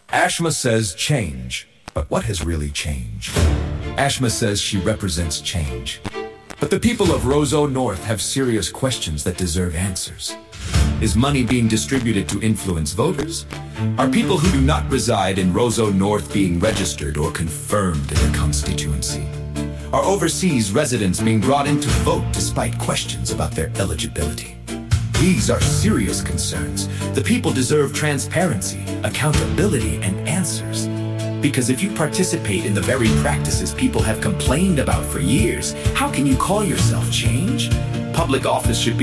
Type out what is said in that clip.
Ashma says change, but what has really changed? Ashma says she represents change. But the people of Roseau North have serious questions that deserve answers. Is money being distributed to influence voters? Are people who do not reside in Roseau North being registered or confirmed in the constituency? Are overseas residents being brought in to vote despite questions about their eligibility? These are serious concerns. The people deserve transparency, accountability, and answers. Because if you participate in the very practices people have complained about for years, how can you call yourself change? Public office should be